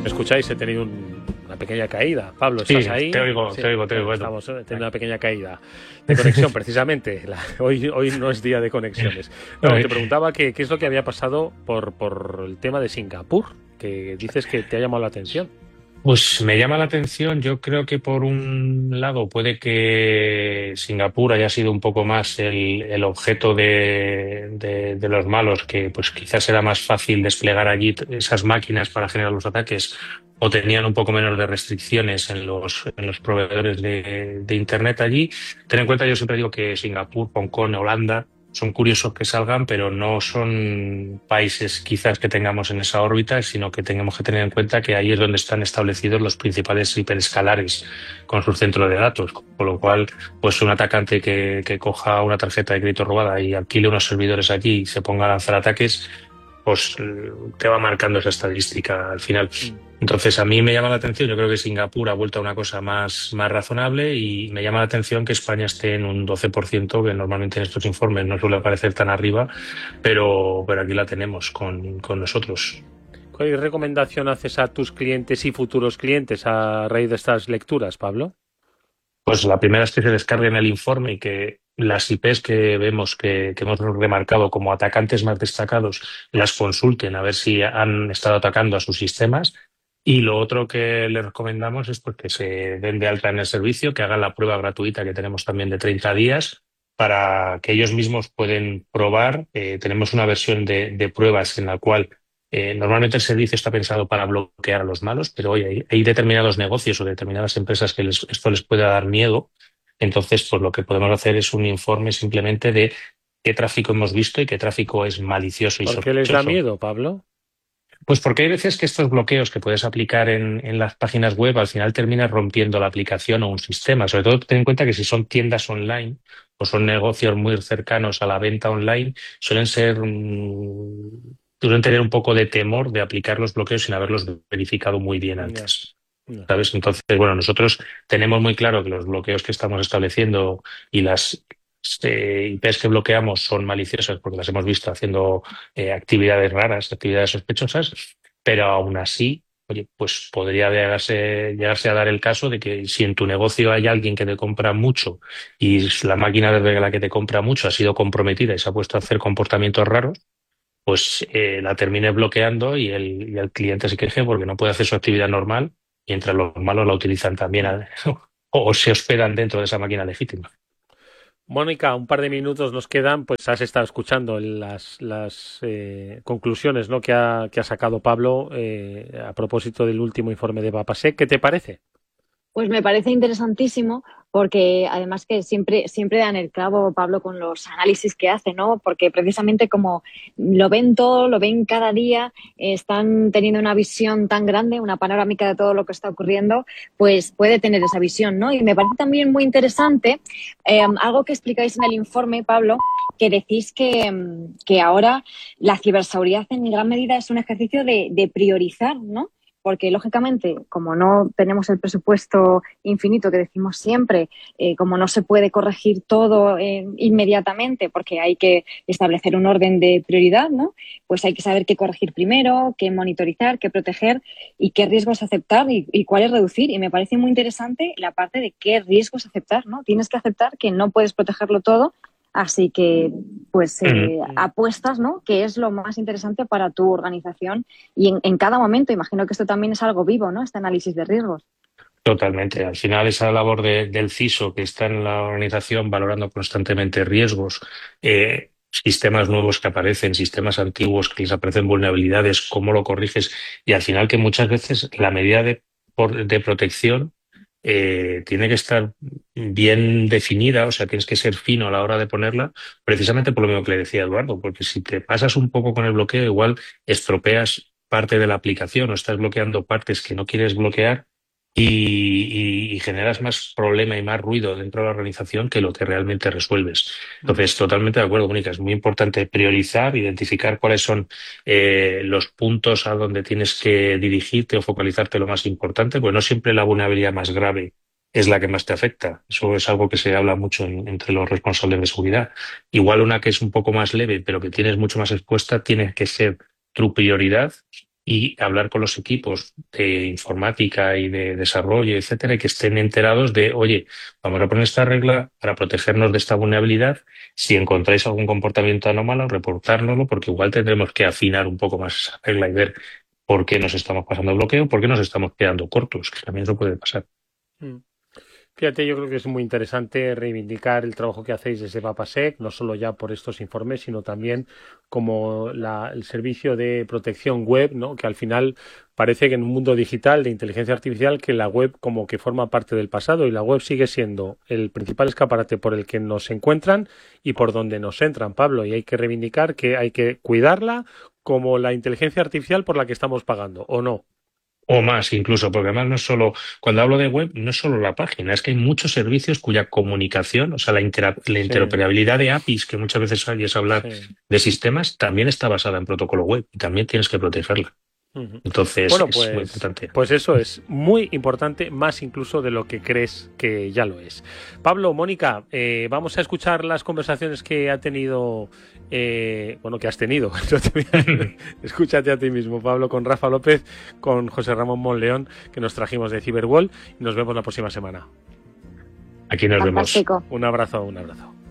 ¿Me escucháis? He tenido una pequeña caída. Pablo, ¿estás Sí, te ahí? oigo, Sí, te oigo, te bueno, oigo, Edu. estamos teniendo una pequeña caída de conexión, precisamente. Hoy no es día de conexiones. No, te preguntaba qué es lo que había pasado por el tema de Singapur, que dices que te ha llamado la atención. Pues me llama la atención, yo creo que por un lado puede que Singapur haya sido un poco más el objeto de los malos, que pues quizás era más fácil desplegar allí esas máquinas para generar los ataques o tenían un poco menos de restricciones en los proveedores de Internet allí. Ten en cuenta, yo siempre digo que Singapur, Hong Kong, Holanda son curiosos que salgan, pero no son países quizás que tengamos en esa órbita, sino que tengamos que tener en cuenta que ahí es donde están establecidos los principales hiperescalares con sus centros de datos. Con lo cual, pues un atacante que coja una tarjeta de crédito robada y alquile unos servidores allí y se ponga a lanzar ataques, pues te va marcando esa estadística al final. Mm. Entonces, a mí me llama la atención, yo creo que Singapur ha vuelto a una cosa más razonable y me llama la atención que España esté en un 12%, que normalmente en estos informes no suele aparecer tan arriba, pero aquí la tenemos con nosotros. ¿Qué recomendación haces a tus clientes y futuros clientes a raíz de estas lecturas, Pablo? Pues la primera es que se descarguen el informe y que las IPs que vemos que hemos remarcado como atacantes más destacados las consulten a ver si han estado atacando a sus sistemas. Y lo otro que les recomendamos es pues, que se den de alta en el servicio, que hagan la prueba gratuita que tenemos también de 30 días para que ellos mismos pueden probar. Tenemos una versión de pruebas en la cual normalmente el servicio está pensado para bloquear a los malos, pero hoy hay determinados negocios o determinadas empresas que esto les puede dar miedo. Entonces, pues lo que podemos hacer es un informe simplemente de qué tráfico hemos visto y qué tráfico es malicioso y ¿Por qué les da sospechoso. miedo, Pablo? Pues porque hay veces que estos bloqueos que puedes aplicar en las páginas web al final terminan rompiendo la aplicación o un sistema. Sobre todo ten en cuenta que si son tiendas online o son negocios muy cercanos a la venta online, suelen tener un poco de temor de aplicar los bloqueos sin haberlos verificado muy bien Ya, antes. ya. ¿Sabes? Entonces, bueno, nosotros tenemos muy claro que los bloqueos que estamos estableciendo y las IPs que bloqueamos son maliciosas porque las hemos visto haciendo actividades raras, actividades sospechosas, pero aún así, oye, pues podría llegarse a dar el caso de que si en tu negocio hay alguien que te compra mucho y la máquina de la que te compra mucho ha sido comprometida y se ha puesto a hacer comportamientos raros, pues la termine bloqueando y el cliente se queje porque no puede hacer su actividad normal mientras los malos la utilizan también o se hospedan dentro de esa máquina legítima. Mónica, un par de minutos nos quedan, pues has estado escuchando las conclusiones, ¿no?, que ha sacado Pablo a propósito del último informe de Bapasec. ¿Qué te parece? Pues me parece interesantísimo porque además que siempre dan el clavo, Pablo, con los análisis que hace, ¿no? Porque precisamente como lo ven todo, lo ven cada día, están teniendo una visión tan grande, una panorámica de todo lo que está ocurriendo, pues puede tener esa visión, ¿no? Y me parece también muy interesante algo que explicáis en el informe, Pablo, que decís que ahora la ciberseguridad en gran medida es un ejercicio de priorizar, ¿no? Porque lógicamente, como no tenemos el presupuesto infinito que decimos siempre, como no se puede corregir todo inmediatamente porque hay que establecer un orden de prioridad, ¿no? Pues hay que saber qué corregir primero, qué monitorizar, qué proteger y qué riesgos aceptar y cuáles reducir. Y me parece muy interesante la parte de qué riesgos aceptar, ¿no? Tienes que aceptar que no puedes protegerlo todo. Así que, pues, apuestas, ¿no? Que es lo más interesante para tu organización y en cada momento. Imagino que esto también es algo vivo, ¿no? Este análisis de riesgos. Totalmente. Al final, esa labor del CISO que está en la organización valorando constantemente riesgos, sistemas nuevos que aparecen, sistemas antiguos que les aparecen vulnerabilidades, cómo lo corriges, y al final que muchas veces la medida de protección tiene que estar bien definida, o sea, tienes que ser fino a la hora de ponerla, precisamente por lo mismo que le decía Eduardo, porque si te pasas un poco con el bloqueo, igual estropeas parte de la aplicación o estás bloqueando partes que no quieres bloquear y generas más problema y más ruido dentro de la organización que lo que realmente resuelves. Entonces, totalmente de acuerdo, Mónica. Es muy importante priorizar, identificar cuáles son los puntos a donde tienes que dirigirte o focalizarte lo más importante, pues no siempre la vulnerabilidad más grave es la que más te afecta. Eso es algo que se habla mucho entre los responsables de seguridad. Igual una que es un poco más leve, pero que tienes mucho más expuesta, tiene que ser tu prioridad y hablar con los equipos de informática y de desarrollo, etcétera, y que estén enterados de, oye, vamos a poner esta regla para protegernos de esta vulnerabilidad. Si encontráis algún comportamiento anómalo, reportárnoslo, porque igual tendremos que afinar un poco más esa regla y ver por qué nos estamos pasando el bloqueo, por qué nos estamos quedando cortos, que también eso puede pasar. Mm. Fíjate, yo creo que es muy interesante reivindicar el trabajo que hacéis desde Papasec, no solo ya por estos informes, sino también como el servicio de protección web, ¿no? Que al final parece que en un mundo digital de inteligencia artificial que la web como que forma parte del pasado y la web sigue siendo el principal escaparate por el que nos encuentran y por donde nos entran, Pablo, y hay que reivindicar que hay que cuidarla como la inteligencia artificial por la que estamos pagando, ¿o no? O más incluso, porque además no es solo, cuando hablo de web, no es solo la página, es que hay muchos servicios cuya comunicación, o sea, la Sí, interoperabilidad de APIs, que muchas veces oyes hablar sí. de sistemas, también está basada en protocolo web y también tienes que protegerla. Ujú. Entonces, Bueno, es muy pues, importante. pues eso es muy importante, más incluso de lo que crees que ya lo es. Pablo, Mónica, vamos a escuchar las conversaciones que ha tenido, bueno, que has tenido. Escúchate a ti mismo, Pablo, con Rafa López, con José Ramón Monleón, que nos trajimos de Cyberwall, y nos vemos la próxima semana. Aquí nos vemos. Fantástico. Un abrazo, un abrazo.